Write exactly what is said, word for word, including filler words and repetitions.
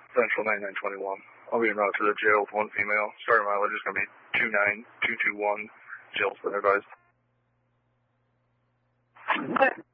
Central ninety-nine twenty-one. I'll be en route to the jail with one female. Starting mileage is going to be two nine two two one. Jail's been advised.